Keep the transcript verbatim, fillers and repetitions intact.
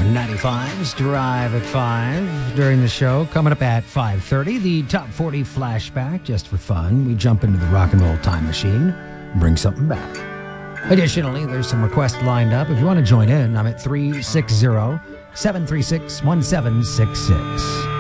ninety-five's Drive at five. During the show, coming up at five thirty, the Top forty Flashback, just for fun. We jump into the rock and roll time machine and bring something back. Additionally, there's some requests lined up. If you want to join in, I'm at three six zero, seven three six, one seven six six.